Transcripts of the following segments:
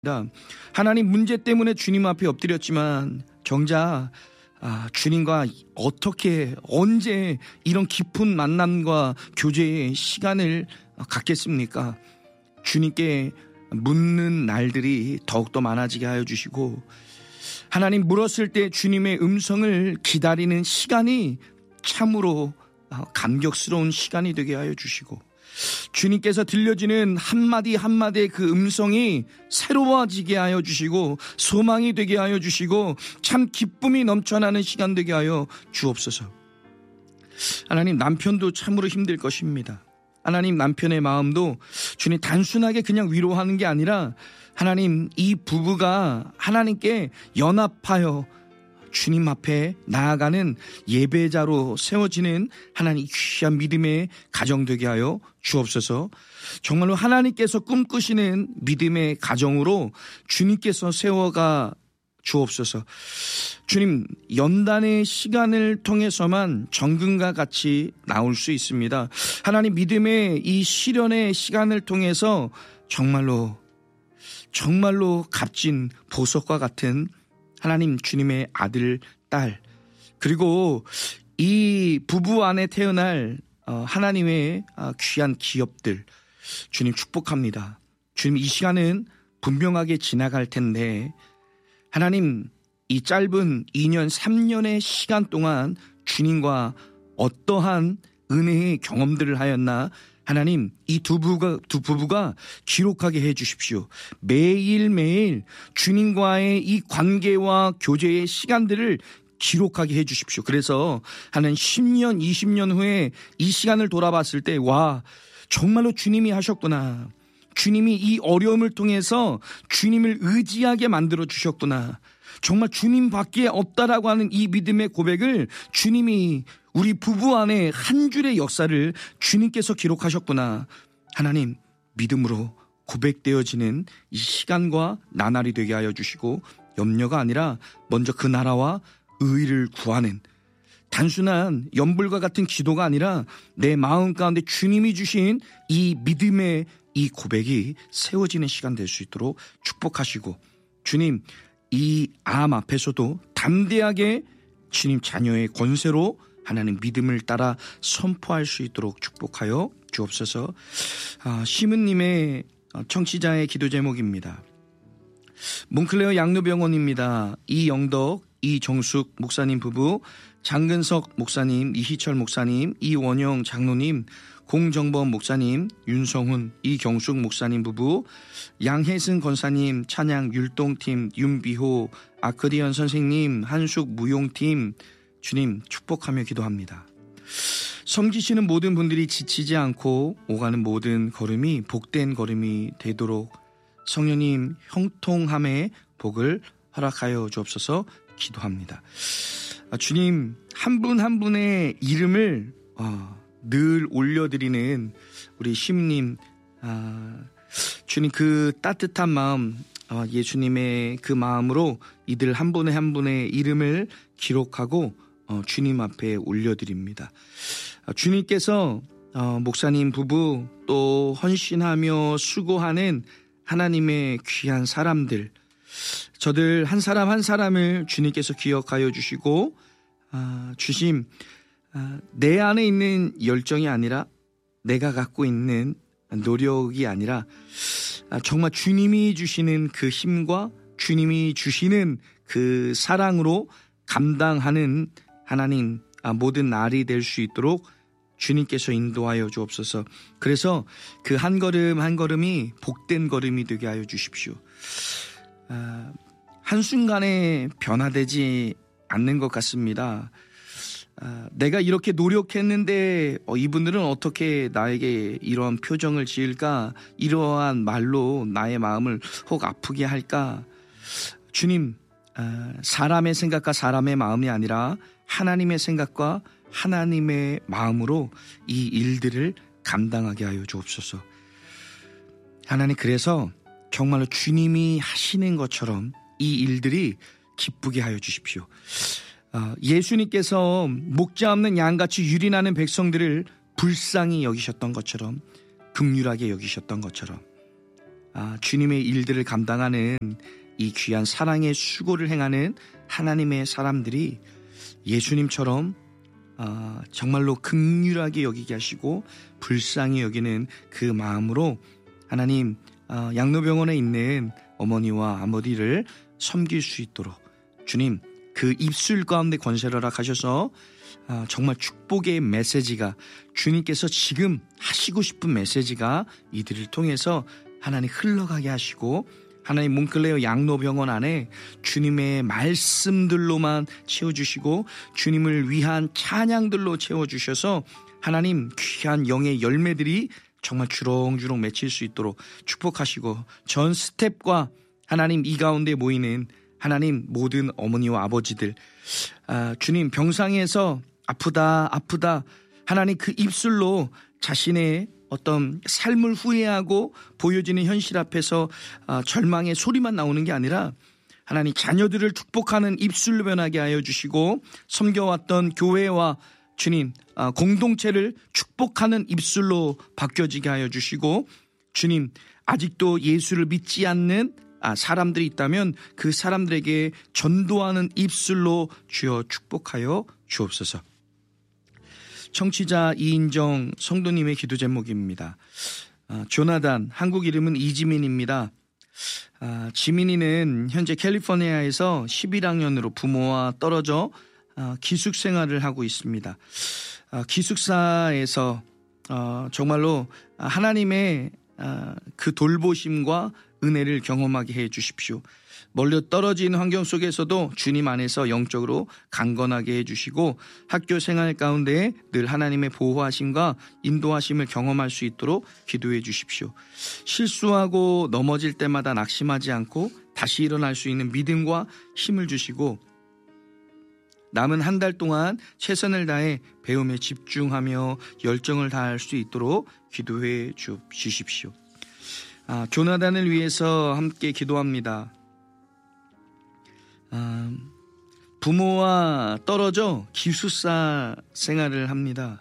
하나님, 문제 때문에 주님 앞에 엎드렸지만 정작 주님과 어떻게 언제 이런 깊은 만남과 교제의 시간을 갖겠습니까? 주님께 묻는 날들이 더욱더 많아지게 하여 주시고, 하나님, 물었을 때 주님의 음성을 기다리는 시간이 참으로 감격스러운 시간이 되게 하여 주시고, 주님께서 들려지는 한마디 한마디의 그 음성이 새로워지게 하여 주시고, 소망이 되게 하여 주시고, 참 기쁨이 넘쳐나는 시간 되게 하여 주옵소서. 하나님, 남편도 참으로 힘들 것입니다. 하나님, 남편의 마음도 주님 단순하게 그냥 위로하는 게 아니라, 하나님, 이 부부가 하나님께 연합하여 주님 앞에 나아가는 예배자로 세워지는 하나님 귀한 믿음의 가정 되게 하여 주옵소서. 정말로 하나님께서 꿈꾸시는 믿음의 가정으로 주님께서 세워가 주옵소서. 주님, 연단의 시간을 통해서만 정금과 같이 나올 수 있습니다. 하나님, 믿음의 이 시련의 시간을 통해서 정말로 값진 보석과 같은 하나님, 주님의 아들, 딸, 그리고 이 부부 안에 태어날 하나님의 귀한 기업들, 주님 축복합니다. 주님, 이 시간은 분명하게 지나갈 텐데, 하나님, 이 짧은 2년, 3년의 시간 동안 주님과 어떠한 은혜의 경험들을 하였나, 하나님, 이 두 부부가 기록하게 해 주십시오. 매일매일 주님과의 이 관계와 교제의 시간들을 기록하게 해 주십시오. 그래서 하는 10년, 20년 후에 이 시간을 돌아봤을 때, 와, 정말로 주님이 하셨구나. 주님이 이 어려움을 통해서 주님을 의지하게 만들어 주셨구나. 정말 주님밖에 없다라고 하는 이 믿음의 고백을 주님이 우리 부부 안에 한 줄의 역사를 주님께서 기록하셨구나. 하나님, 믿음으로 고백되어지는 이 시간과 나날이 되게 하여 주시고, 염려가 아니라 먼저 그 나라와 의를 구하는 단순한 연불과 같은 기도가 아니라 내 마음 가운데 주님이 주신 이 믿음의 이 고백이 세워지는 시간 될 수 있도록 축복하시고, 주님, 이 암 앞에서도 담대하게 주님 자녀의 권세로 하나님 믿음을 따라 선포할 수 있도록 축복하여 주옵소서. 시문님의 청취자의 기도 제목입니다. 몽클레어 양로병원입니다. 이영덕, 이정숙 목사님 부부, 장근석 목사님, 이희철 목사님, 이원영 장로님, 공정범 목사님, 윤성훈, 이경숙 목사님 부부, 양혜승 권사님, 찬양 율동팀, 윤비호, 아크디언 선생님, 한숙 무용팀, 주님 축복하며 기도합니다. 섬기시는 모든 분들이 지치지 않고 오가는 모든 걸음이 복된 걸음이 되도록 성령님 형통함의 복을 허락하여 주옵소서 기도합니다. 주님, 한 분 한 분의 이름을 늘 올려드리는 우리 시문님, 주님 그 따뜻한 마음, 예수님의 그 마음으로 이들 한 분의 한 분의 이름을 기록하고 주님 앞에 올려드립니다. 주님께서 목사님 부부 또 헌신하며 수고하는 하나님의 귀한 사람들, 저들 한 사람 한 사람을 주님께서 기억하여 주시고, 주심, 내 안에 있는 열정이 아니라 내가 갖고 있는 노력이 아니라 정말 주님이 주시는 그 힘과 주님이 주시는 그 사랑으로 감당하는 하나님 모든 날이 될 수 있도록 주님께서 인도하여 주옵소서. 그래서 그 한 걸음 한 걸음이 복된 걸음이 되게 하여 주십시오. 한순간에 변화되지 않는 것 같습니다. 내가 이렇게 노력했는데 이분들은 어떻게 나에게 이러한 표정을 지을까, 이러한 말로 나의 마음을 혹 아프게 할까. 주님, 사람의 생각과 사람의 마음이 아니라 하나님의 생각과 하나님의 마음으로 이 일들을 감당하게 하여 주옵소서. 하나님, 그래서 정말로 주님이 하시는 것처럼 이 일들이 기쁘게 하여 주십시오. 예수님께서 목자 없는 양같이 유린하는 백성들을 불쌍히 여기셨던 것처럼, 긍휼하게 여기셨던 것처럼 주님의 일들을 감당하는 이 귀한 사랑의 수고를 행하는 하나님의 사람들이 예수님처럼 정말로 긍휼하게 여기게 하시고 불쌍히 여기는 그 마음으로 하나님 양로병원에 있는 어머니와 아버지를 섬길 수 있도록 주님 그 입술 가운데 권세를 허락하셔서 정말 축복의 메시지가 주님께서 지금 하시고 싶은 메시지가 이들을 통해서 하나님 흘러가게 하시고 하나님 몽클레어 양로병원 안에 주님의 말씀들로만 채워주시고 주님을 위한 찬양들로 채워주셔서 하나님 귀한 영의 열매들이 정말 주렁주렁 맺힐 수 있도록 축복하시고 전 스텝과 하나님 이 가운데 모이는 하나님 모든 어머니와 아버지들 주님 병상에서 아프다 하나님 그 입술로 자신의 어떤 삶을 후회하고 보여지는 현실 앞에서 절망의 소리만 나오는 게 아니라 하나님 자녀들을 축복하는 입술로 변하게 하여 주시고 섬겨왔던 교회와 주님 공동체를 축복하는 입술로 바뀌어지게 하여 주시고 주님 아직도 예수를 믿지 않는 사람들이 있다면 그 사람들에게 전도하는 입술로 주여 축복하여 주옵소서. 청취자 이인정 성도님의 기도 제목입니다. 조나단, 한국 이름은 이지민입니다. 지민이는 현재 캘리포니아에서 11학년으로 부모와 떨어져 기숙생활을 하고 있습니다. 기숙사에서 정말로 하나님의 그 돌보심과 은혜를 경험하게 해 주십시오. 멀리 떨어진 환경 속에서도 주님 안에서 영적으로 강건하게 해주시고 학교 생활 가운데 늘 하나님의 보호하심과 인도하심을 경험할 수 있도록 기도해 주십시오. 실수하고 넘어질 때마다 낙심하지 않고 다시 일어날 수 있는 믿음과 힘을 주시고 남은 한 달 동안 최선을 다해 배움에 집중하며 열정을 다할 수 있도록 기도해 주십시오. 조나단을 위해서 함께 기도합니다. 부모와 떨어져 기숙사 생활을 합니다.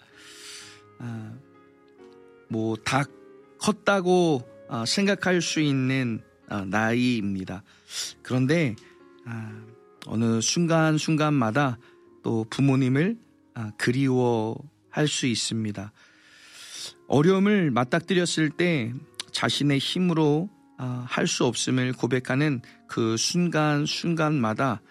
다 컸다고 생각할 수 있는 나이입니다. 그런데 어느 순간순간마다 또 부모님을 그리워할 수 있습니다. 어려움을 맞닥뜨렸을 때 자신의 힘으로 할 수 없음을 고백하는 그 순간순간마다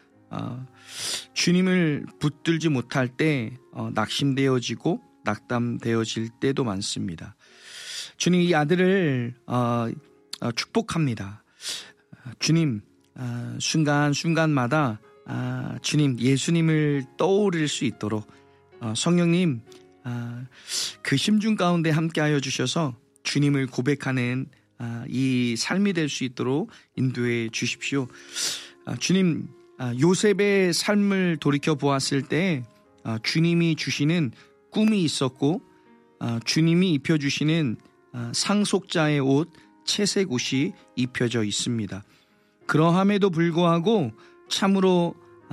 주님을 붙들지 못할 때 낙심되어지고 낙담되어질 때도 많습니다. 주님 이 아들을 축복합니다. 주님 순간순간마다 주님 예수님을 떠오를 수 있도록 성령님 그 심중 가운데 함께하여 주셔서 주님을 고백하는 이 삶이 될 수 있도록 인도해 주십시오. 주님 요셉의 삶을 돌이켜 보았을 때 주님이 주시는 꿈이 있었고 주님이 입혀주시는 상속자의 옷 채색 옷이 입혀져 있습니다. 그러함에도 불구하고 참으로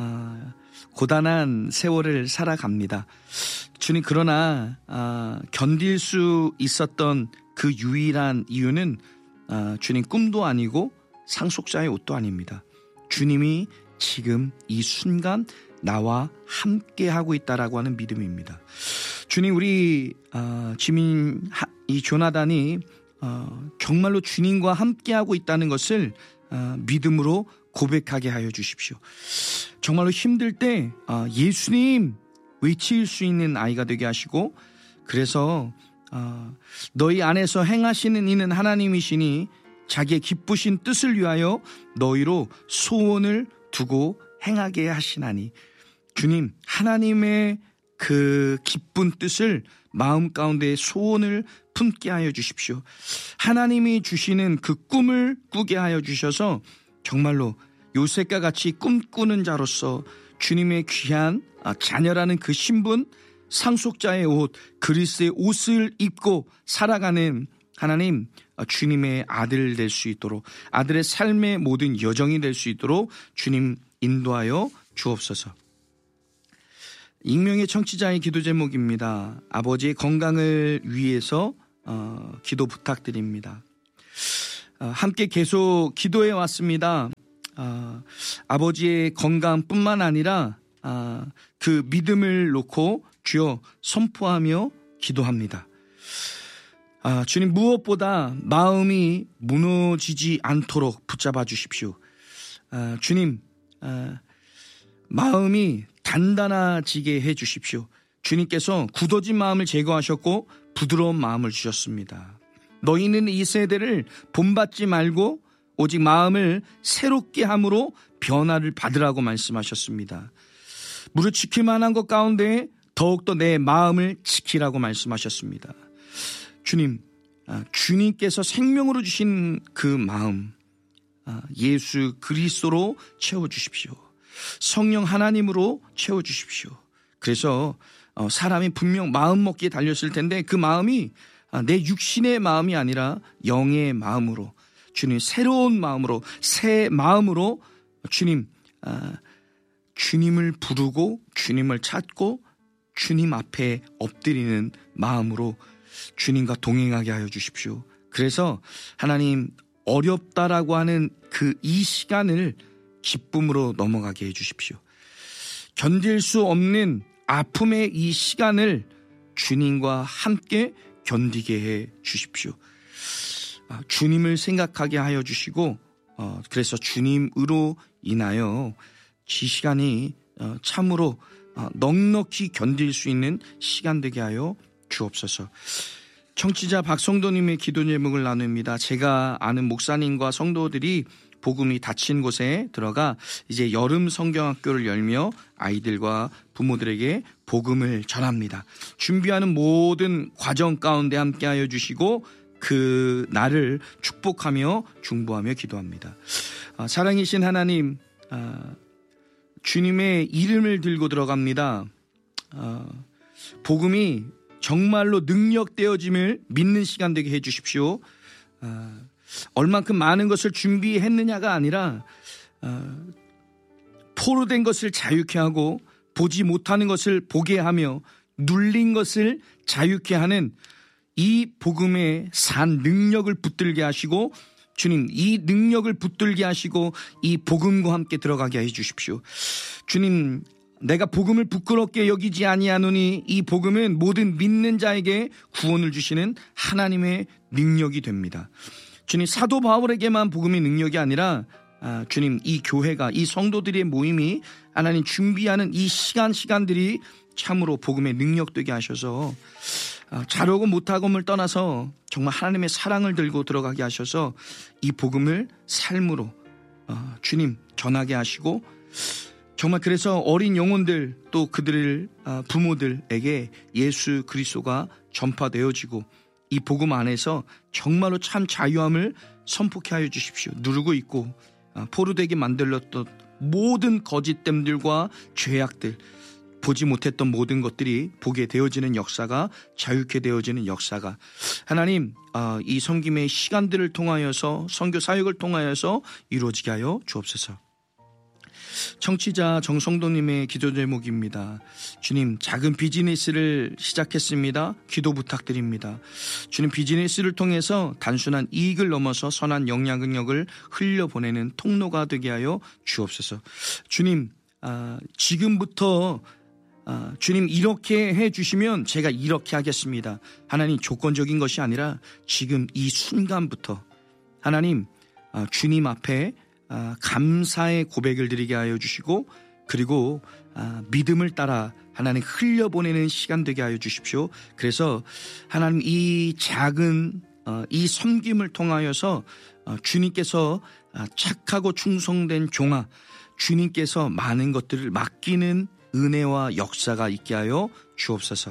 고단한 세월을 살아갑니다. 주님 그러나 견딜 수 있었던 그 유일한 이유는 주님 꿈도 아니고 상속자의 옷도 아닙니다. 주님이 지금 이 순간 나와 함께 하고 있다라고 하는 믿음입니다. 주님 우리 지민 이 조나단이 정말로 주님과 함께 하고 있다는 것을 믿음으로 고백하게 하여 주십시오. 정말로 힘들 때 예수님 외칠 수 있는 아이가 되게 하시고 그래서 너희 안에서 행하시는 이는 하나님이시니 자기의 기쁘신 뜻을 위하여 너희로 소원을 두고 행하게 하시나니 주님 하나님의 그 기쁜 뜻을 마음 가운데 소원을 품게 하여 주십시오. 하나님이 주시는 그 꿈을 꾸게 하여 주셔서 정말로 요셉과 같이 꿈꾸는 자로서 주님의 귀한 자녀라는 그 신분 상속자의 옷 그리스의 옷을 입고 살아가는 하나님 주님의 아들 될 수 있도록 아들의 삶의 모든 여정이 될 수 있도록 주님 인도하여 주옵소서. 익명의 청취자의 기도 제목입니다. 아버지의 건강을 위해서 기도 부탁드립니다. 함께 계속 기도해 왔습니다. 아버지의 건강뿐만 아니라 그 믿음을 놓고 주여 선포하며 기도합니다. 주님, 무엇보다 마음이 무너지지 않도록 붙잡아 주십시오. 주님, 마음이 단단해지게 해 주십시오. 주님께서 굳어진 마음을 제거하셨고 부드러운 마음을 주셨습니다. 너희는 이 세대를 본받지 말고 오직 마음을 새롭게 함으로 변화를 받으라고 말씀하셨습니다. 무릇 지킬 만한 것 가운데 더욱더 내 마음을 지키라고 말씀하셨습니다. 주님, 주님께서 생명으로 주신 그 마음, 예수 그리스도로 채워주십시오. 성령 하나님으로 채워주십시오. 그래서 사람이 분명 마음 먹기에 달렸을 텐데 그 마음이 내 육신의 마음이 아니라 영의 마음으로, 주님 새로운 마음으로, 새 마음으로 주님, 주님을 부르고 주님을 찾고 주님 앞에 엎드리는 마음으로 주님과 동행하게 하여 주십시오. 그래서 하나님, 어렵다라고 하는 이 시간을 기쁨으로 넘어가게 해 주십시오. 견딜 수 없는 아픔의 이 시간을 주님과 함께 견디게 해 주십시오. 주님을 생각하게 하여 주시고, 그래서 주님으로 인하여 이 시간이 참으로 넉넉히 견딜 수 있는 시간 되게 하여 주옵소서. 청취자 박성도님의 기도 제목을 나눕니다. 제가 아는 목사님과 성도들이 복음이 닫힌 곳에 들어가 이제 여름 성경학교를 열며 아이들과 부모들에게 복음을 전합니다. 준비하는 모든 과정 가운데 함께하여 주시고 그 날을 축복하며 중보하며 기도합니다. 사랑이신 하나님, 주님의 이름을 들고 들어갑니다. 복음이 정말로 능력되어짐을 믿는 시간 되게 해 주십시오. 얼만큼 많은 것을 준비했느냐가 아니라 포로된 것을 자유케 하고 보지 못하는 것을 보게 하며 눌린 것을 자유케 하는 이 복음의 산 능력을 붙들게 하시고, 주님 이 능력을 붙들게 하시고 이 복음과 함께 들어가게 해 주십시오. 주님, 내가 복음을 부끄럽게 여기지 아니하노니 이 복음은 모든 믿는 자에게 구원을 주시는 하나님의 능력이 됩니다. 주님, 사도 바울에게만 복음의 능력이 아니라 주님, 이 교회가, 이 성도들의 모임이 하나님 준비하는 이 시간들이 참으로 복음의 능력 되게 하셔서 잘하고 못하고를 떠나서 정말 하나님의 사랑을 들고 들어가게 하셔서 이 복음을 삶으로 주님 전하게 하시고, 정말 그래서 어린 영혼들 또 그들 부모들에게 예수 그리스도가 전파되어지고 이 복음 안에서 정말로 참 자유함을 선포케 하여 주십시오. 누르고 있고 포로되게 만들었던 모든 거짓됨들과 죄악들, 보지 못했던 모든 것들이 보게 되어지는 역사가, 자유케 되어지는 역사가 하나님, 이 섬김의 시간들을 통하여서, 선교 사역을 통하여서 이루어지게 하여 주옵소서. 청취자 정성도님의 기도 제목입니다. 주님, 작은 비즈니스를 시작했습니다. 기도 부탁드립니다. 주님, 비즈니스를 통해서 단순한 이익을 넘어서 선한 영향력을 흘려보내는 통로가 되게 하여 주옵소서. 주님, 지금부터 주님 이렇게 해주시면 제가 이렇게 하겠습니다. 하나님, 조건적인 것이 아니라 지금 이 순간부터 하나님, 주님 앞에 감사의 고백을 드리게 하여 주시고, 그리고 믿음을 따라 하나님 흘려보내는 시간 되게 하여 주십시오. 그래서 하나님, 이 작은 이 섬김을 통하여서 주님께서 착하고 충성된 종아, 주님께서 많은 것들을 맡기는 은혜와 역사가 있게 하여 주옵소서.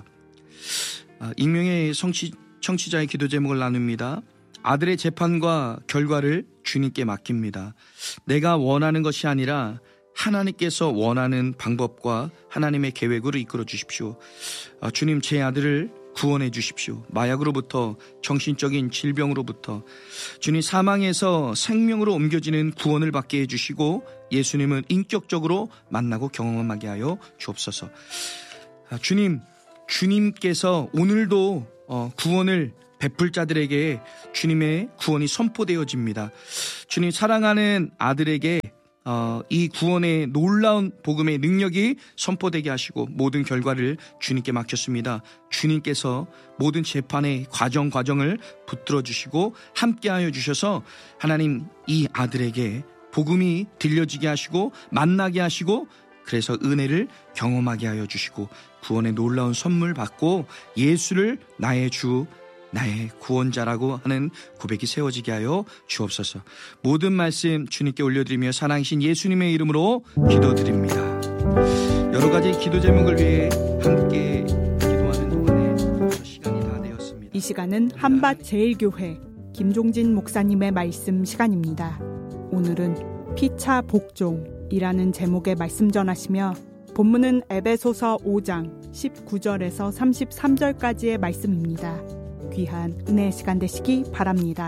익명의 청취자의 기도 제목을 나눕니다. 아들의 재판과 결과를 주님께 맡깁니다. 내가 원하는 것이 아니라 하나님께서 원하는 방법과 하나님의 계획으로 이끌어 주십시오. 주님, 제 아들을 구원해 주십시오. 마약으로부터, 정신적인 질병으로부터, 주님 사망에서 생명으로 옮겨지는 구원을 받게 해주시고 예수님은 인격적으로 만나고 경험하게 하여 주옵소서. 주님, 주님께서 오늘도 구원을 베풀 자들에게 주님의 구원이 선포되어집니다. 주님 사랑하는 아들에게 이 구원의 놀라운 복음의 능력이 선포되게 하시고 모든 결과를 주님께 맡겼습니다. 주님께서 모든 재판의 과정을 붙들어 주시고 함께하여 주셔서 하나님 이 아들에게 복음이 들려지게 하시고 만나게 하시고 그래서 은혜를 경험하게 하여 주시고 구원의 놀라운 선물 받고 예수를 나의 주 나의 구원자라고 하는 고백이 세워지게 하여 주옵소서. 모든 말씀 주님께 올려드리며 사랑하신 예수님의 이름으로 기도드립니다. 여러 가지 기도 제목을 위해 함께 기도하는 동안에 시간이 다 되었습니다. 이 시간은 한밭제일교회 김종진 목사님의 말씀 시간입니다. 오늘은 피차 복종이라는 제목의 말씀 전하시며 본문은 에베소서 5장 19절에서 33절까지의 말씀입니다. 귀한 은혜의 시간 되시기 바랍니다.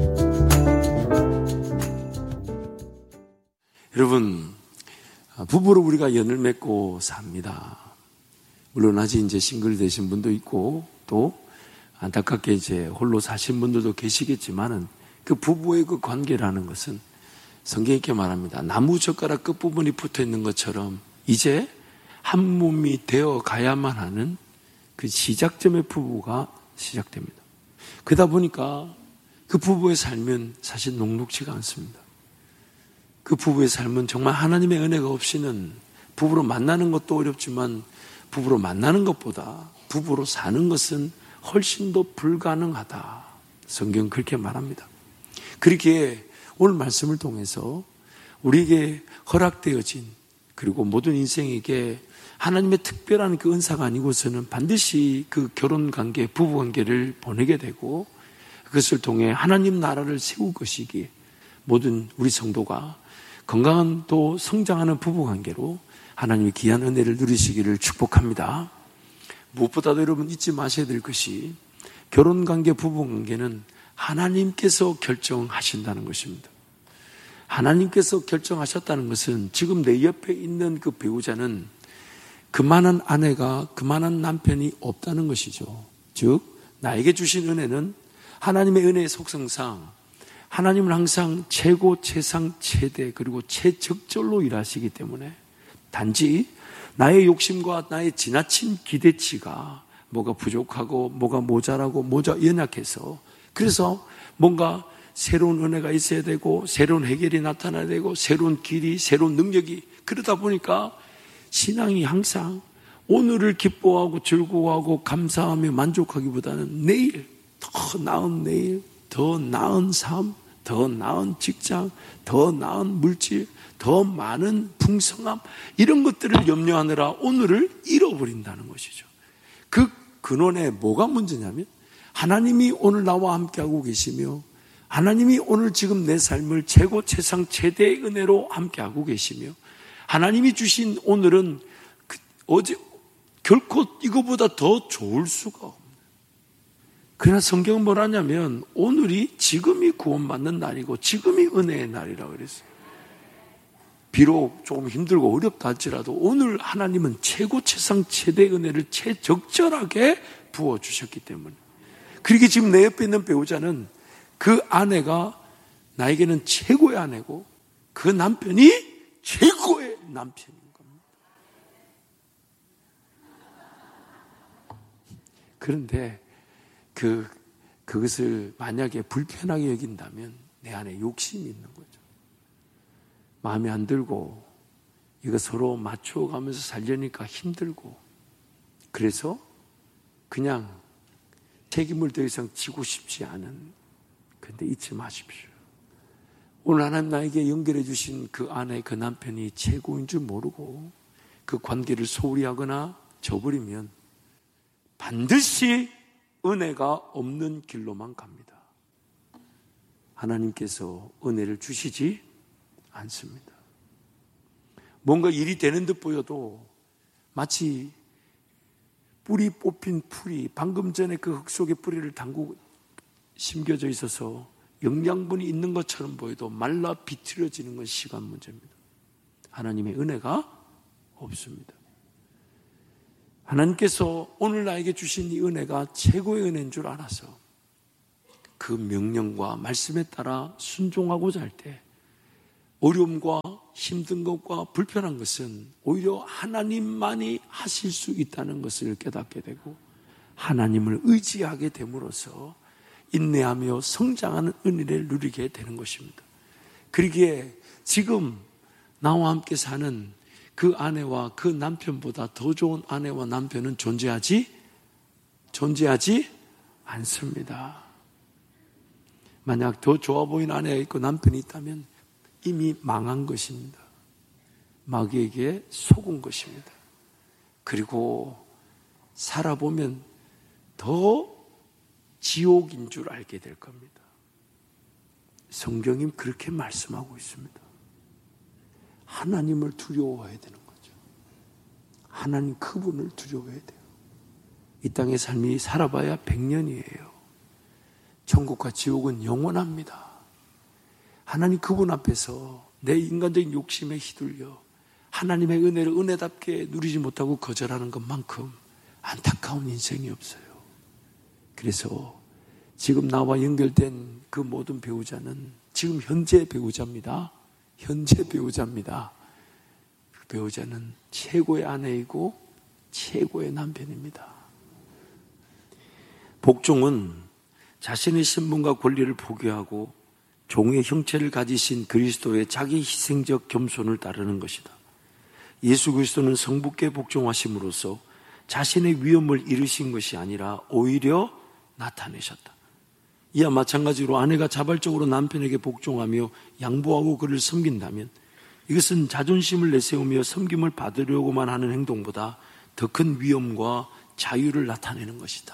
여러분, 부부로 우리가 연을 맺고 삽니다. 물론 아직 이제 싱글 되신 분도 있고 또 안타깝게 이제 홀로 사신 분들도 계시겠지만은 그 부부의 그 관계라는 것은 성경이 이렇게 말합니다. 나무 젓가락 끝부분이 붙어 있는 것처럼 이제 한 몸이 되어 가야만 하는 그 시작점의 부부가 시작됩니다. 그러다 보니까 그 부부의 삶은 사실 녹록지가 않습니다. 그 부부의 삶은 정말 하나님의 은혜가 없이는 부부로 만나는 것도 어렵지만 부부로 만나는 것보다 부부로 사는 것은 훨씬 더 불가능하다. 성경은 그렇게 말합니다. 그렇게 오늘 말씀을 통해서 우리에게 허락되어진 그리고 모든 인생에게 하나님의 특별한 그 은사가 아니고서는 반드시 그 결혼관계, 부부관계를 보내게 되고 그것을 통해 하나님 나라를 세울 것이기에 모든 우리 성도가 건강한 또 성장하는 부부관계로 하나님의 귀한 은혜를 누리시기를 축복합니다. 무엇보다도 여러분 잊지 마셔야 될 것이 결혼관계, 부부관계는 하나님께서 결정하신다는 것입니다. 하나님께서 결정하셨다는 것은 지금 내 옆에 있는 그 배우자는 그만한 아내가 그만한 남편이 없다는 것이죠. 즉 나에게 주신 은혜는 하나님의 은혜의 속성상 하나님은 항상 최고, 최상, 최대 그리고 최적절로 일하시기 때문에 단지 나의 욕심과 나의 지나친 기대치가 뭐가 부족하고 뭐가 모자라고 연약해서 그래서 뭔가 새로운 은혜가 있어야 되고 새로운 해결이 나타나야 되고 새로운 길이, 새로운 능력이 그러다 보니까 신앙이 항상 오늘을 기뻐하고 즐거워하고 감사하며 만족하기보다는 내일, 더 나은 내일, 더 나은 삶, 더 나은 직장, 더 나은 물질, 더 많은 풍성함 이런 것들을 염려하느라 오늘을 잃어버린다는 것이죠. 그 근원에 뭐가 문제냐면 하나님이 오늘 나와 함께하고 계시며 하나님이 오늘 지금 내 삶을 최고, 최상, 최대의 은혜로 함께하고 계시며 하나님이 주신 오늘은 어제 결코 이거보다 더 좋을 수가 없는. 그러나 성경은 뭐라냐면 오늘이 지금이 구원받는 날이고 지금이 은혜의 날이라고 그랬어요. 비록 조금 힘들고 어렵다 할지라도 오늘 하나님은 최고, 최상, 최대의 은혜를 최적절하게 부어주셨기 때문에 그렇게 지금 내 옆에 있는 배우자는 그 아내가 나에게는 최고의 아내고 그 남편이 최고의 남편인 겁니다. 그런데 그것을 만약에 불편하게 여긴다면 내 안에 욕심이 있는 거죠. 마음에 안 들고 이거 서로 맞춰가면서 살려니까 힘들고 그래서 그냥 책임을 더 이상 지고 싶지 않은. 그런데 잊지 마십시오. 오늘 하나님 나에게 연결해 주신 그 아내, 그 남편이 최고인 줄 모르고 그 관계를 소홀히 하거나 저버리면 반드시 은혜가 없는 길로만 갑니다. 하나님께서 은혜를 주시지 않습니다. 뭔가 일이 되는 듯 보여도 마치 뿌리 뽑힌 풀이 방금 전에 그 흙 속에 뿌리를 담그고 심겨져 있어서 영양분이 있는 것처럼 보여도 말라 비틀어지는 건 시간 문제입니다. 하나님의 은혜가 없습니다. 하나님께서 오늘 나에게 주신 이 은혜가 최고의 은혜인 줄 알아서 그 명령과 말씀에 따라 순종하고자 할 때 어려움과 힘든 것과 불편한 것은 오히려 하나님만이 하실 수 있다는 것을 깨닫게 되고 하나님을 의지하게 됨으로써 인내하며 성장하는 은혜를 누리게 되는 것입니다. 그러기에 지금 나와 함께 사는 그 아내와 그 남편보다 더 좋은 아내와 남편은 존재하지 않습니다. 만약 더 좋아 보이는 아내가 있고 남편이 있다면 이미 망한 것입니다. 마귀에게 속은 것입니다. 그리고 살아보면 더 지옥인 줄 알게 될 겁니다. 성경이 그렇게 말씀하고 있습니다. 하나님을 두려워해야 되는 거죠. 하나님 그분을 두려워해야 돼요. 이 땅의 삶이 살아봐야 100년이에요. 천국과 지옥은 영원합니다. 하나님 그분 앞에서 내 인간적인 욕심에 휘둘려 하나님의 은혜를 은혜답게 누리지 못하고 거절하는 것만큼 안타까운 인생이 없어요. 그래서 지금 나와 연결된 그 모든 배우자는 지금 현재 배우자입니다. 현재 배우자입니다. 그 배우자는 최고의 아내이고 최고의 남편입니다. 복종은 자신의 신분과 권리를 포기하고 종의 형체를 가지신 그리스도의 자기 희생적 겸손을 따르는 것이다. 예수 그리스도는 성부께 복종하심으로써 자신의 위엄을 잃으신 것이 아니라 오히려 나타내셨다. 이와 마찬가지로 아내가 자발적으로 남편에게 복종하며 양보하고 그를 섬긴다면 이것은 자존심을 내세우며 섬김을 받으려고만 하는 행동보다 더 큰 위엄과 자유를 나타내는 것이다.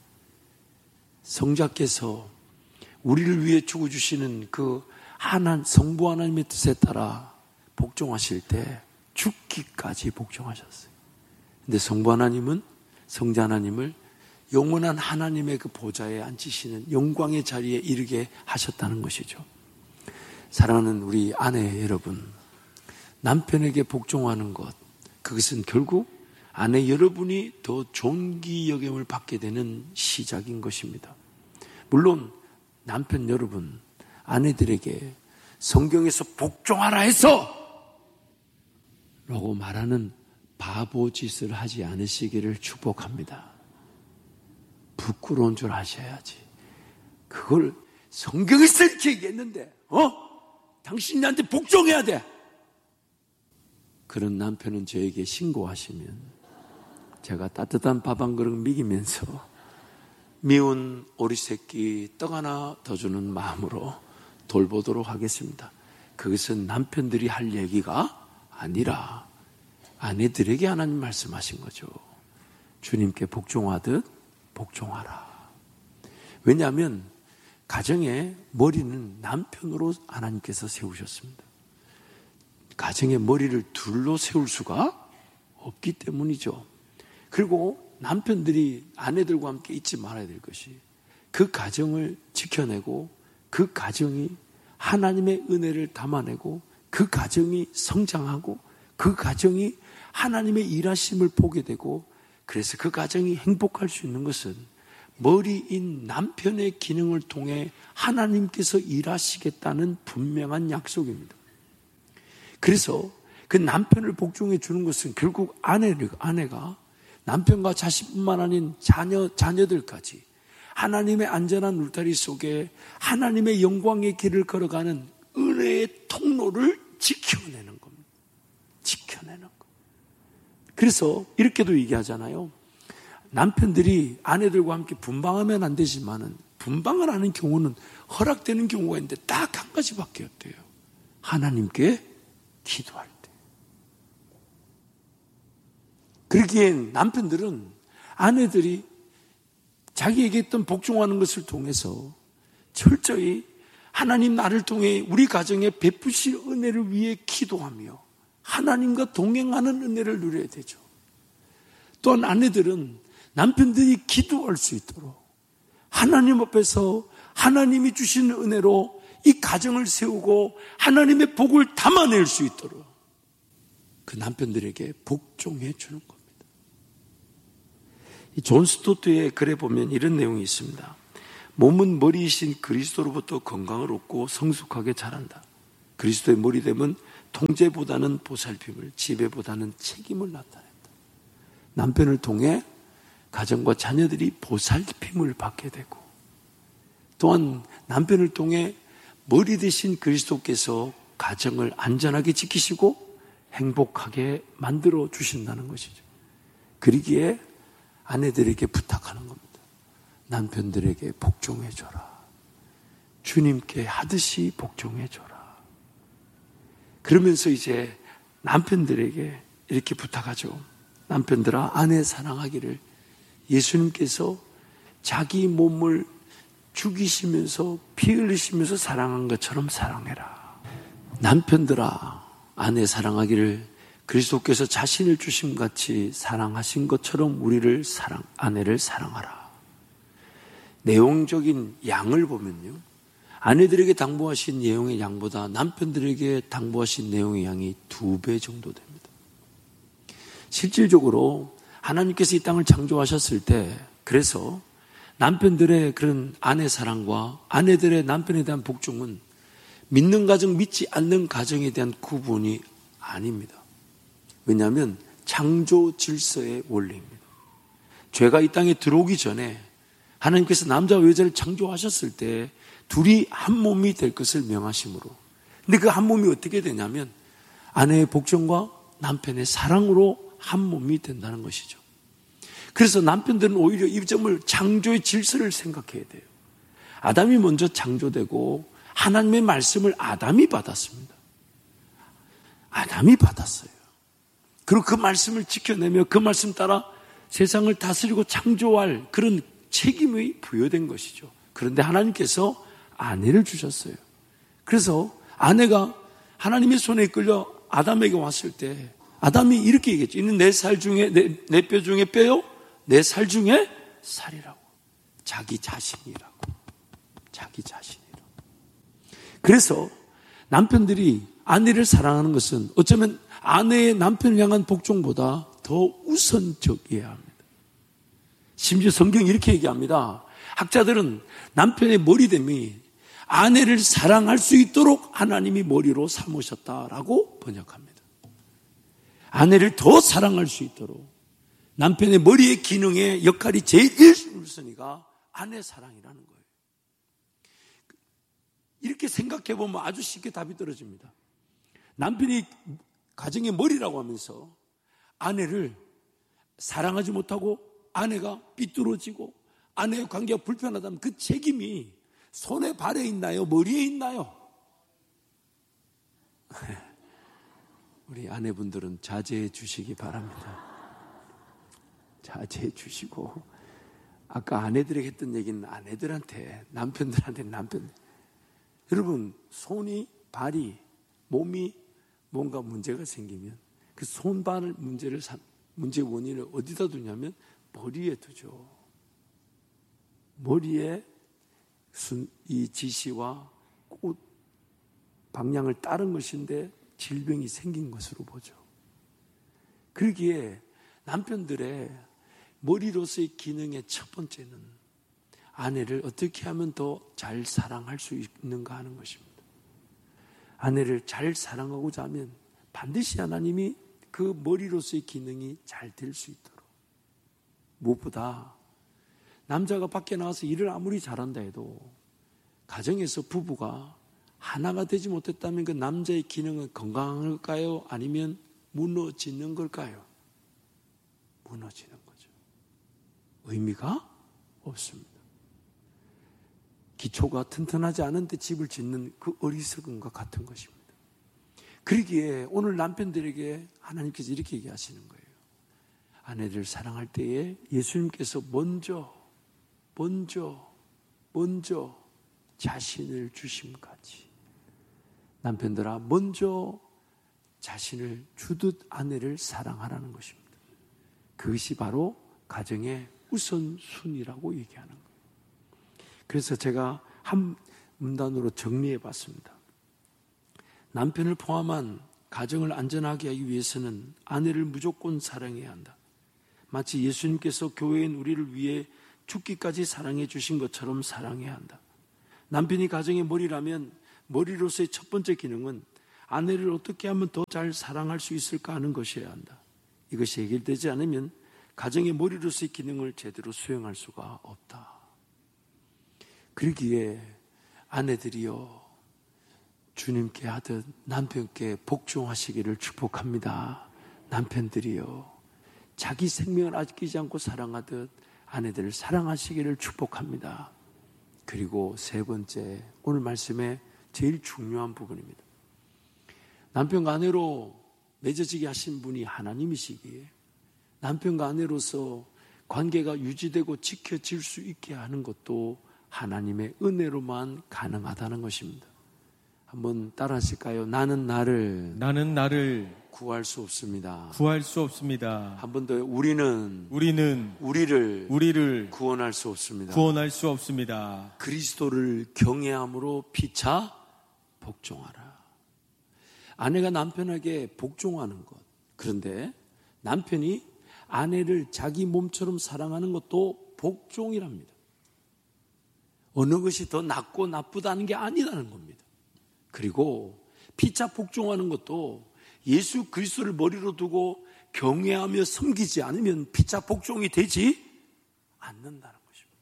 성자께서 우리를 위해 죽어주시는 그 성부 하나님의 뜻에 따라 복종하실 때 죽기까지 복종하셨어요. 근데 성부 하나님은 성자 하나님을 영원한 하나님의 그 보좌에 앉히시는 영광의 자리에 이르게 하셨다는 것이죠. 사랑하는 우리 아내 여러분, 남편에게 복종하는 것, 그것은 결국 아내 여러분이 더 존귀 여김을 받게 되는 시작인 것입니다. 물론 남편 여러분, 아내들에게 성경에서 복종하라 해서 라고 말하는 바보 짓을 하지 않으시기를 축복합니다. 부끄러운 줄 아셔야지. 그걸 성경에서 이렇게 얘기했는데 당신이 나한테 복종해야 돼. 그런 남편은 저에게 신고하시면 제가 따뜻한 밥 한 그릇 먹이면서 미운 오리새끼 떡 하나 더 주는 마음으로 돌보도록 하겠습니다. 그것은 남편들이 할 얘기가 아니라 아내들에게 하나님 말씀하신 거죠. 주님께 복종하듯 복종하라. 왜냐하면 가정의 머리는 남편으로 하나님께서 세우셨습니다. 가정의 머리를 둘로 세울 수가 없기 때문이죠. 그리고 남편들이 아내들과 함께 잊지 말아야 될 것이 그 가정을 지켜내고 그 가정이 하나님의 은혜를 담아내고 그 가정이 성장하고 그 가정이 하나님의 일하심을 보게 되고 그래서 그 가정이 행복할 수 있는 것은 머리인 남편의 기능을 통해 하나님께서 일하시겠다는 분명한 약속입니다. 그래서 그 남편을 복종해 주는 것은 결국 아내가 남편과 자식뿐만 아닌 자녀들까지 하나님의 안전한 울타리 속에 하나님의 영광의 길을 걸어가는 은혜의 통로를 지켜내는 겁니다. 지켜내는 것. 그래서 이렇게도 얘기하잖아요. 남편들이 아내들과 함께 분방하면 안 되지만은 분방을 하는 경우는 허락되는 경우가 있는데 딱 한 가지밖에 없대요. 하나님께 기도할 때. 그러기엔 남편들은 아내들이 자기에게 했던 복종하는 것을 통해서 철저히 하나님 나를 통해 우리 가정에 베푸실 은혜를 위해 기도하며 하나님과 동행하는 은혜를 누려야 되죠. 또한 아내들은 남편들이 기도할 수 있도록 하나님 앞에서 하나님이 주시는 은혜로 이 가정을 세우고 하나님의 복을 담아낼 수 있도록 그 남편들에게 복종해 주는 겁니다. 이 존 스토트의 글에 보면 이런 내용이 있습니다. 몸은 머리이신 그리스도로부터 건강을 얻고 성숙하게 자란다. 그리스도의 머리됨은 통제보다는 보살핌을, 지배보다는 책임을 나타낸다. 남편을 통해 가정과 자녀들이 보살핌을 받게 되고, 또한 남편을 통해 머리 대신 그리스도께서 가정을 안전하게 지키시고 행복하게 만들어 주신다는 것이죠. 그러기에 아내들에게 부탁하는 겁니다. 남편들에게 복종해줘라. 주님께 하듯이 복종해줘라. 그러면서 이제 남편들에게 이렇게 부탁하죠. 남편들아, 아내 사랑하기를 예수님께서 자기 몸을 죽이시면서 피 흘리시면서 사랑한 것처럼 사랑해라. 남편들아, 아내 사랑하기를 그리스도께서 자신을 주심같이 사랑하신 것처럼 아내를 사랑하라. 내용적인 양을 보면요, 아내들에게 당부하신 내용의 양보다 남편들에게 당부하신 내용의 양이 2배 정도 됩니다. 실질적으로 하나님께서 이 땅을 창조하셨을 때, 그래서 남편들의 그런 아내 사랑과 아내들의 남편에 대한 복종은 믿는 가정, 믿지 않는 가정에 대한 구분이 아닙니다. 왜냐하면 창조 질서의 원리입니다. 죄가 이 땅에 들어오기 전에 하나님께서 남자와 여자를 창조하셨을 때 둘이 한 몸이 될 것을 명하심으로, 근데 그 한 몸이 어떻게 되냐면 아내의 복종과 남편의 사랑으로 한 몸이 된다는 것이죠. 그래서 남편들은 오히려 이 점을 창조의 질서를 생각해야 돼요. 아담이 먼저 창조되고 하나님의 말씀을 아담이 받았습니다. 아담이 받았어요. 그리고 그 말씀을 지켜내며 그 말씀 따라 세상을 다스리고 창조할 그런 책임이 부여된 것이죠. 그런데 하나님께서 아내를 주셨어요. 그래서 아내가 하나님의 손에 이끌려 아담에게 왔을 때 아담이 이렇게 얘기했죠. 이는 내 살 중에 내 뼈 중에 뼈요, 내 살 중에 살이라고. 자기 자신이라고. 자기 자신이라고. 그래서 남편들이 아내를 사랑하는 것은 어쩌면 아내의 남편을 향한 복종보다 더 우선적이어야 합니다. 심지어 성경이 이렇게 얘기합니다. 학자들은 남편의 머리됨이 아내를 사랑할 수 있도록 하나님이 머리로 삼으셨다라고 번역합니다. 아내를 더 사랑할 수 있도록 남편의 머리의 기능의 역할이 제일 1순위가 아내 사랑이라는 거예요. 이렇게 생각해 보면 아주 쉽게 답이 떨어집니다. 남편이 가정의 머리라고 하면서 아내를 사랑하지 못하고 아내가 삐뚤어지고 아내의 관계가 불편하다면 그 책임이 손에 발에 있나요? 머리에 있나요? 우리 아내분들은 자제해 주시기 바랍니다. 자제해 주시고, 아까 아내들에게 했던 얘기는 아내들한테, 남편들한테, 여러분, 손이, 발이, 몸이 뭔가 문제가 생기면 그 손발 문제의 원인을 어디다 두냐면 머리에 두죠. 머리에 이 지시와 꽃 방향을 따른 것인데 질병이 생긴 것으로 보죠. 그러기에 남편들의 머리로서의 기능의 첫 번째는 아내를 어떻게 하면 더 잘 사랑할 수 있는가 하는 것입니다. 아내를 잘 사랑하고자 하면 반드시 하나님이 그 머리로서의 기능이 잘 될 수 있도록, 무엇보다 남자가 밖에 나가서 일을 아무리 잘한다 해도 가정에서 부부가 하나가 되지 못했다면 그 남자의 기능은 건강할까요? 아니면 무너지는 걸까요? 무너지는 거죠. 의미가 없습니다. 기초가 튼튼하지 않은데 집을 짓는 그 어리석음과 같은 것입니다. 그러기에 오늘 남편들에게 하나님께서 이렇게 얘기하시는 거예요. 아내를 사랑할 때에 예수님께서 먼저 자신을 주심같이 남편들아 먼저 자신을 주듯 아내를 사랑하라는 것입니다. 그것이 바로 가정의 우선순위라고 얘기하는 거예요. 그래서 제가 한 문단으로 정리해 봤습니다. 남편을 포함한 가정을 안전하게 하기 위해서는 아내를 무조건 사랑해야 한다. 마치 예수님께서 교회인 우리를 위해 죽기까지 사랑해 주신 것처럼 사랑해야 한다. 남편이 가정의 머리라면 머리로서의 첫 번째 기능은 아내를 어떻게 하면 더 잘 사랑할 수 있을까 하는 것이어야 한다. 이것이 해결되지 않으면 가정의 머리로서의 기능을 제대로 수행할 수가 없다. 그러기에 아내들이요, 주님께 하듯 남편께 복종하시기를 축복합니다. 남편들이요, 자기 생명을 아끼지 않고 사랑하듯 아내들을 사랑하시기를 축복합니다. 그리고 세 번째, 오늘 말씀의 제일 중요한 부분입니다. 남편과 아내로 맺어지게 하신 분이 하나님이시기에 남편과 아내로서 관계가 유지되고 지켜질 수 있게 하는 것도 하나님의 은혜로만 가능하다는 것입니다. 한번 따라 하실까요? 나는 나를 구할 수 없습니다. 한 번 더, 우리는 우리를 구원할 수 없습니다. 그리스도를 경외함으로 피차 복종하라. 아내가 남편에게 복종하는 것, 그런데 남편이 아내를 자기 몸처럼 사랑하는 것도 복종이랍니다. 어느 것이 더 낫고 나쁘다는 게 아니라는 겁니다. 그리고 피차 복종하는 것도 예수 그리스도를 머리로 두고 경외하며 섬기지 않으면 피차 복종이 되지 않는다는 것입니다.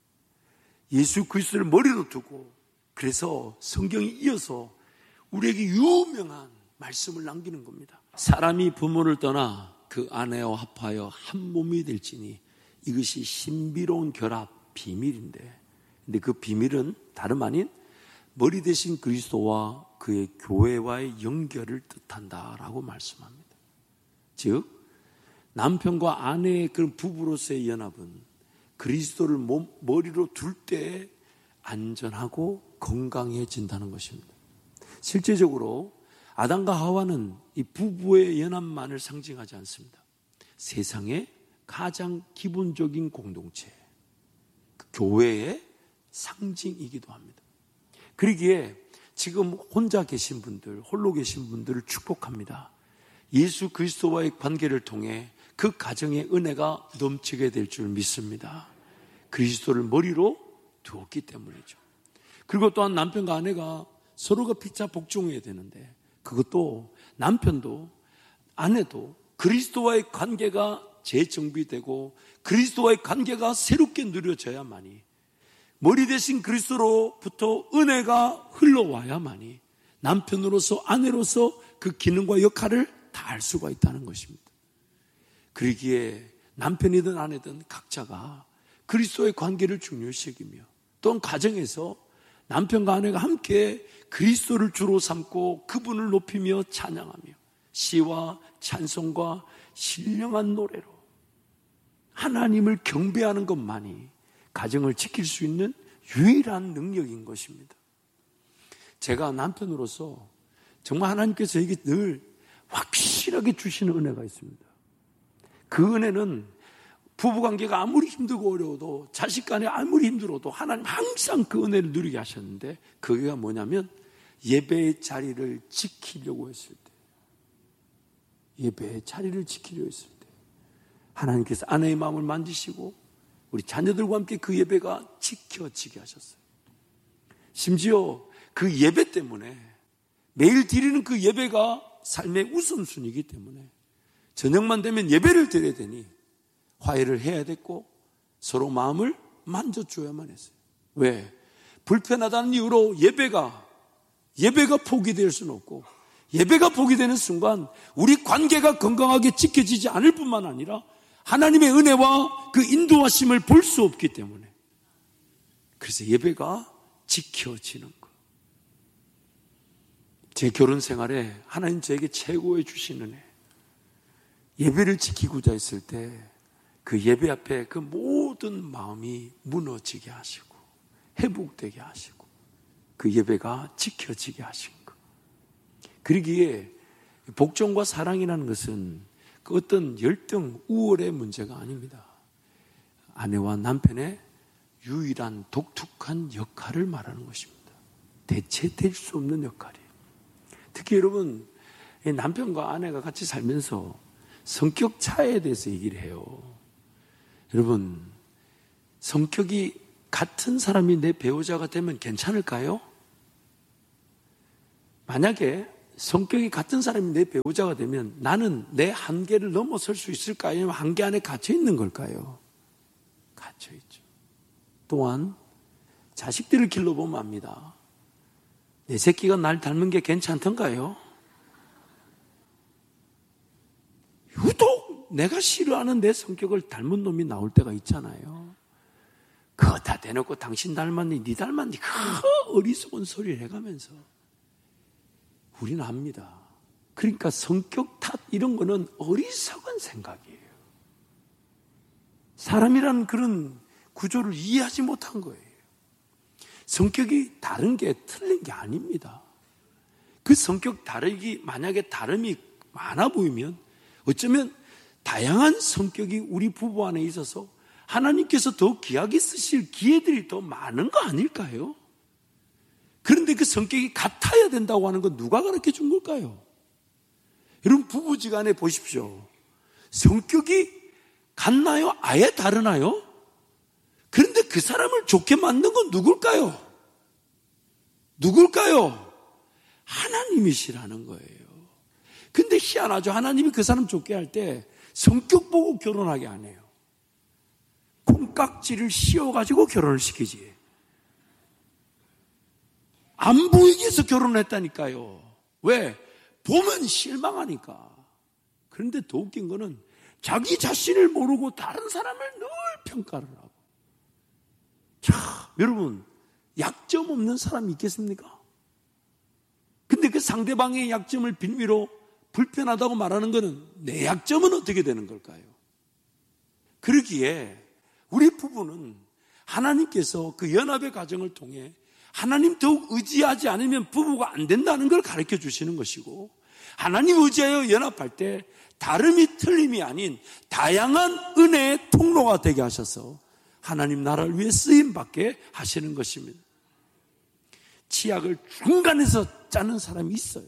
예수 그리스도를 머리로 두고, 그래서 성경이 이어서 우리에게 유명한 말씀을 남기는 겁니다. 사람이 부모를 떠나 그 아내와 합하여 한 몸이 될지니 이것이 신비로운 결합, 비밀인데, 근데 그 비밀은 다름 아닌 머리 대신 그리스도와 그의 교회와의 연결을 뜻한다라고 말씀합니다. 즉, 남편과 아내의 그런 부부로서의 연합은 그리스도를 머리로 둘 때 안전하고 건강해진다는 것입니다. 실제적으로 아담과 하와는 이 부부의 연합만을 상징하지 않습니다. 세상의 가장 기본적인 공동체, 그 교회의 상징이기도 합니다. 그러기에 지금 혼자 계신 분들, 홀로 계신 분들을 축복합니다. 예수 그리스도와의 관계를 통해 그 가정의 은혜가 넘치게 될 줄 믿습니다. 그리스도를 머리로 두었기 때문이죠. 그리고 또한 남편과 아내가 서로가 피차 복종해야 되는데, 그것도 남편도 아내도 그리스도와의 관계가 재정비되고 그리스도와의 관계가 새롭게 누려져야만이, 머리 대신 그리스도로부터 은혜가 흘러와야만이 남편으로서 아내로서 그 기능과 역할을 다할 수가 있다는 것입니다. 그러기에 남편이든 아내든 각자가 그리스도의 관계를 중요시 여기며, 또한 가정에서 남편과 아내가 함께 그리스도를 주로 삼고 그분을 높이며 찬양하며 시와 찬송과 신령한 노래로 하나님을 경배하는 것만이 가정을 지킬 수 있는 유일한 능력인 것입니다. 제가 남편으로서 정말 하나님께서 저에게 늘 확실하게 주시는 은혜가 있습니다. 그 은혜는 부부관계가 아무리 힘들고 어려워도, 자식 간에 아무리 힘들어도 하나님 항상 그 은혜를 누리게 하셨는데, 그게 뭐냐면 예배의 자리를 지키려고 했을 때, 예배의 자리를 지키려고 했을 때 하나님께서 아내의 마음을 만지시고 우리 자녀들과 함께 그 예배가 지켜지게 하셨어요. 심지어 그 예배 때문에, 매일 드리는 그 예배가 삶의 우선순위이기 때문에 저녁만 되면 예배를 드려야 되니 화해를 해야 됐고 서로 마음을 만져줘야만 했어요. 왜? 불편하다는 이유로 예배가 포기될 수는 없고, 예배가 포기되는 순간 우리 관계가 건강하게 지켜지지 않을 뿐만 아니라 하나님의 은혜와 그 인도하심을 볼 수 없기 때문에, 그래서 예배가 지켜지는 것. 제 결혼 생활에 하나님 저에게 최고의 주신 은혜, 예배를 지키고자 했을 때 그 예배 앞에 그 모든 마음이 무너지게 하시고 회복되게 하시고 그 예배가 지켜지게 하신 것. 그러기에 복종과 사랑이라는 것은 그 어떤 열등, 우월의 문제가 아닙니다. 아내와 남편의 유일한 독특한 역할을 말하는 것입니다. 대체될 수 없는 역할이에요. 특히 여러분, 남편과 아내가 같이 살면서 성격 차이에 대해서 얘기를 해요. 여러분, 성격이 같은 사람이 내 배우자가 되면 괜찮을까요? 만약에 성격이 같은 사람이 내 배우자가 되면 나는 내 한계를 넘어설 수 있을까요? 아니면 한계 안에 갇혀 있는 걸까요? 갇혀 있죠. 또한 자식들을 길러보면 압니다. 내 새끼가 날 닮은 게 괜찮던가요? 유독 내가 싫어하는 내 성격을 닮은 놈이 나올 때가 있잖아요. 그거 다 대놓고 당신 닮았니? 니 닮았니? 그 어리석은 소리를 해가면서 우리는 압니다. 그러니까 성격 탓 이런 거는 어리석은 생각이에요. 사람이라는 그런 구조를 이해하지 못한 거예요. 성격이 다른 게 틀린 게 아닙니다. 그 성격 다르기, 만약에 다름이 많아 보이면 어쩌면 다양한 성격이 우리 부부 안에 있어서 하나님께서 더 귀하게 쓰실 기회들이 더 많은 거 아닐까요? 그런데 그 성격이 같아야 된다고 하는 건 누가 가르쳐 준 걸까요? 여러분 부부지간에 보십시오. 성격이 같나요? 아예 다르나요? 그런데 그 사람을 좋게 만든 건 누굴까요? 누굴까요? 하나님이시라는 거예요. 근데 희한하죠. 하나님이 그 사람 좋게 할 때 성격 보고 결혼하게 안 해요. 콩깍지를 씌워가지고 결혼을 시키지. 안 보이게 해서 결혼했다니까요. 왜? 보면 실망하니까. 그런데 더 웃긴 거는 자기 자신을 모르고 다른 사람을 늘 평가를 하고. 자, 여러분, 약점 없는 사람이 있겠습니까? 근데 그 상대방의 약점을 빌미로 불편하다고 말하는 거는 내 약점은 어떻게 되는 걸까요? 그러기에 우리 부부는 하나님께서 그 연합의 과정을 통해 하나님 더욱 의지하지 않으면 부부가 안 된다는 걸 가르쳐 주시는 것이고, 하나님 의지하여 연합할 때 다름이 틀림이 아닌 다양한 은혜의 통로가 되게 하셔서 하나님 나라를 위해 쓰임받게 하시는 것입니다. 치약을 중간에서 짜는 사람이 있어요.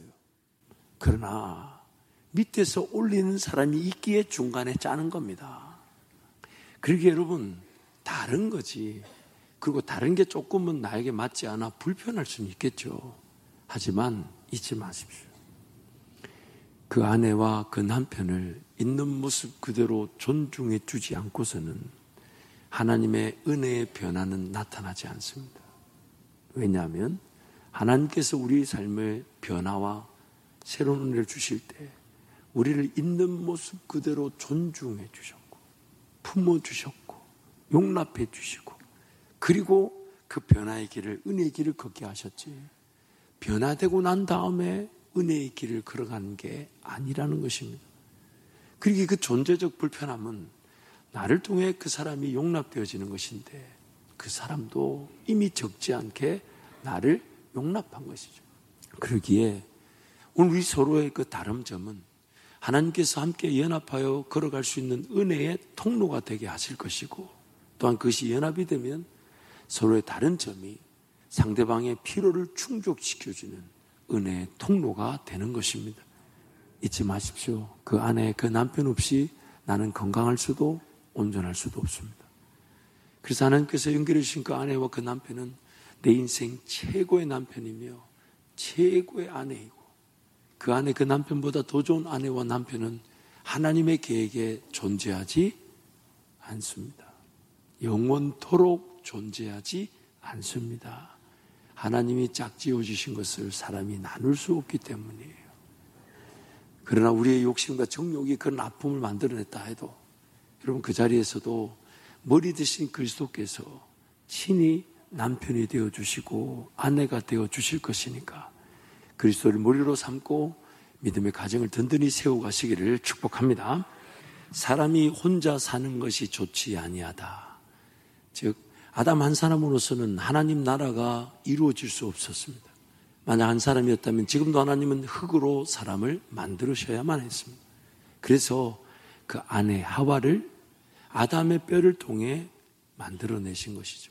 그러나 밑에서 올리는 사람이 있기에 중간에 짜는 겁니다. 그러기에 여러분, 다른 거지. 그리고 다른 게 조금은 나에게 맞지 않아 불편할 수는 있겠죠. 하지만 잊지 마십시오. 그 아내와 그 남편을 있는 모습 그대로 존중해 주지 않고서는 하나님의 은혜의 변화는 나타나지 않습니다. 왜냐하면 하나님께서 우리 삶의 변화와 새로운 은혜를 주실 때 우리를 있는 모습 그대로 존중해 주셨고 품어주셨고 용납해 주시고 그리고 그 변화의 길을, 은혜의 길을 걷게 하셨지, 변화되고 난 다음에 은혜의 길을 걸어가는 게 아니라는 것입니다. 그러기에 그 존재적 불편함은 나를 통해 그 사람이 용납되어지는 것인데 그 사람도 이미 적지 않게 나를 용납한 것이죠. 그러기에 오늘 우리 서로의 그 다름점은 하나님께서 함께 연합하여 걸어갈 수 있는 은혜의 통로가 되게 하실 것이고, 또한 그것이 연합이 되면 서로의 다른 점이 상대방의 필요를 충족시켜주는 은혜의 통로가 되는 것입니다. 잊지 마십시오. 그 아내, 그 남편 없이 나는 건강할 수도 온전할 수도 없습니다. 그래서 하나님께서 연결해 주신 그 아내와 그 남편은 내 인생 최고의 남편이며 최고의 아내이고, 그 아내, 그 남편보다 더 좋은 아내와 남편은 하나님의 계획에 존재하지 않습니다. 영원토록 존재하지 않습니다. 하나님이 짝지어 주신 것을 사람이 나눌 수 없기 때문이에요. 그러나 우리의 욕심과 정욕이 그런 아픔을 만들어냈다 해도 여러분, 그 자리에서도 머리 대신 그리스도께서 친히 남편이 되어주시고 아내가 되어주실 것이니까 그리스도를 머리로 삼고 믿음의 가정을 든든히 세워가시기를 축복합니다. 사람이 혼자 사는 것이 좋지 아니하다. 즉 아담 한 사람으로서는 하나님 나라가 이루어질 수 없었습니다. 만약 한 사람이었다면 지금도 하나님은 흙으로 사람을 만들으셔야만 했습니다. 그래서 그 아내 하와를 아담의 뼈를 통해 만들어내신 것이죠.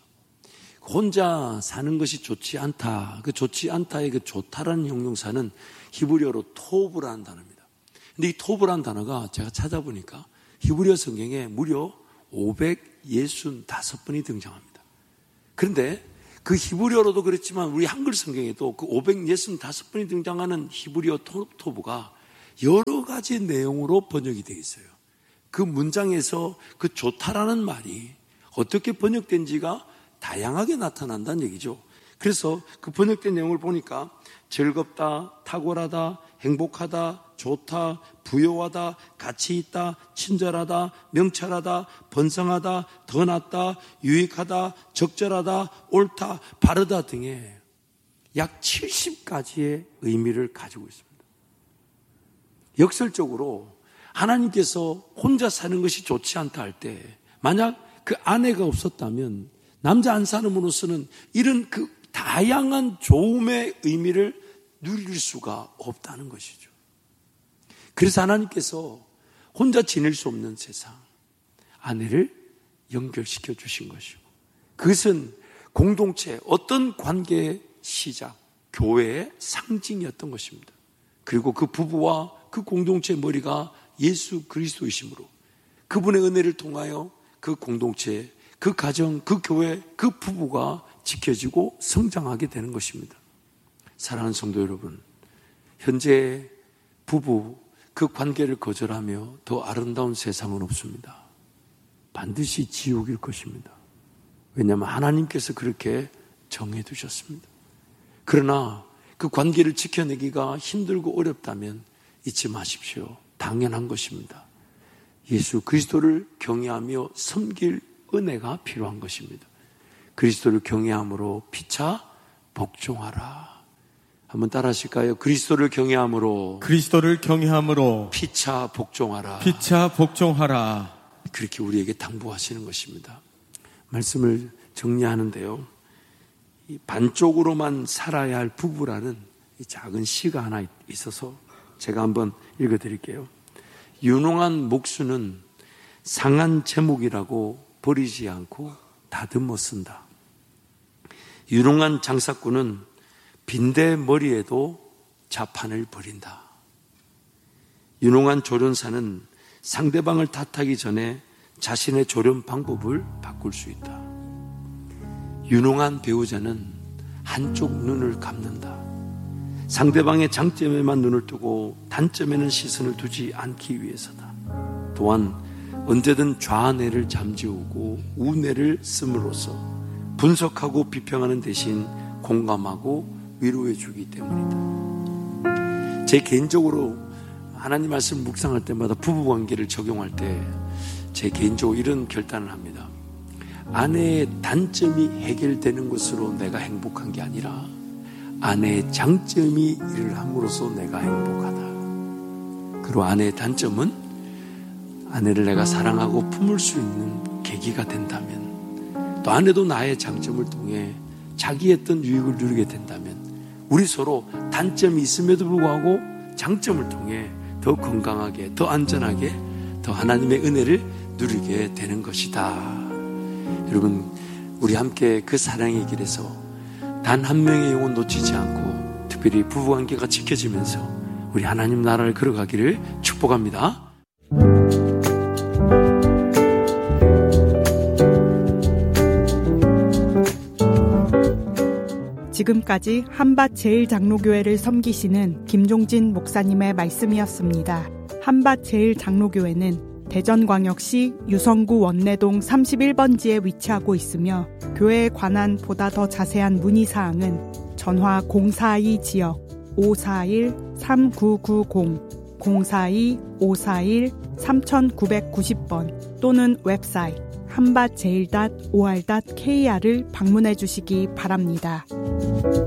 혼자 사는 것이 좋지 않다. 그 좋지 않다의 그 좋다라는 형용사는 히브리어로 토브라는 단어입니다. 근데 이 토브라는 단어가 제가 찾아보니까 히브리어 성경에 무려 565번이 등장합니다. 그런데 그 히브리어로도 그렇지만 우리 한글 성경에도 그 565번이 등장하는 히브리어 토부가 여러 가지 내용으로 번역이 되어 있어요. 그 문장에서 그 좋다라는 말이 어떻게 번역된지가 다양하게 나타난다는 얘기죠. 그래서 그 번역된 내용을 보니까 즐겁다, 탁월하다, 행복하다, 좋다, 부요하다, 가치 있다, 친절하다, 명철하다, 번성하다, 더 낫다, 유익하다, 적절하다, 옳다, 바르다 등의 약 70가지의 의미를 가지고 있습니다. 역설적으로 하나님께서 혼자 사는 것이 좋지 않다 할 때 만약 그 아내가 없었다면 남자 안 사람으로서는 이런 그 다양한 좋음의 의미를 누릴 수가 없다는 것이죠. 그래서 하나님께서 혼자 지낼 수 없는 세상, 아내를 연결시켜 주신 것이고, 그것은 공동체, 어떤 관계의 시작, 교회의 상징이었던 것입니다. 그리고 그 부부와 그 공동체의 머리가 예수 그리스도이시므로 그분의 은혜를 통하여 그 공동체, 그 가정, 그 교회, 그 부부가 지켜지고 성장하게 되는 것입니다. 사랑하는 성도 여러분, 현재 부부 그 관계를 거절하며 더 아름다운 세상은 없습니다. 반드시 지옥일 것입니다. 왜냐하면 하나님께서 그렇게 정해두셨습니다. 그러나 그 관계를 지켜내기가 힘들고 어렵다면 잊지 마십시오. 당연한 것입니다. 예수 그리스도를 경외하며 섬길 은혜가 필요한 것입니다. 그리스도를 경외함으로 피차 복종하라. 한번 따라 하실까요? 그리스도를 경외함으로 피차 복종하라. 그렇게 우리에게 당부하시는 것입니다. 말씀을 정리하는데요, 이 반쪽으로만 살아야 할 부부라는 이 작은 시가 하나 있어서 제가 한번 읽어드릴게요. 유능한 목수는 상한 제목이라고 버리지 않고 다듬어 쓴다. 유능한 장사꾼은 빈대 머리에도 자판을 버린다. 유능한 조련사는 상대방을 탓하기 전에 자신의 조련 방법을 바꿀 수 있다. 유능한 배우자는 한쪽 눈을 감는다. 상대방의 장점에만 눈을 뜨고 단점에는 시선을 두지 않기 위해서다. 또한 언제든 좌뇌를 잠재우고 우뇌를 씀으로써 분석하고 비평하는 대신 공감하고 위로해 주기 때문이다. 제 개인적으로 하나님 말씀 묵상할 때마다 부부관계를 적용할 때 제 개인적으로 이런 결단을 합니다. 아내의 단점이 해결되는 것으로 내가 행복한 게 아니라 아내의 장점이 일을 함으로써 내가 행복하다. 그리고 아내의 단점은 아내를 내가 사랑하고 품을 수 있는 계기가 된다면, 또 아내도 나의 장점을 통해 자기의 어떤 유익을 누리게 된다면 우리 서로 단점이 있음에도 불구하고 장점을 통해 더 건강하게, 더 안전하게, 더 하나님의 은혜를 누리게 되는 것이다. 여러분, 우리 함께 그 사랑의 길에서 단 한 명의 영혼 놓치지 않고 특별히 부부관계가 지켜지면서 우리 하나님 나라를 걸어가기를 축복합니다. 지금까지 한밭제일장로교회를 섬기시는 김종진 목사님의 말씀이었습니다. 한밭제일장로교회는 대전광역시 유성구 원내동 31번지에 위치하고 있으며 교회에 관한 보다 더 자세한 문의사항은 전화 042지역 541-3990, 042-541-3990번 또는 웹사이트 한밭제일.or.kr을 방문해 주시기 바랍니다.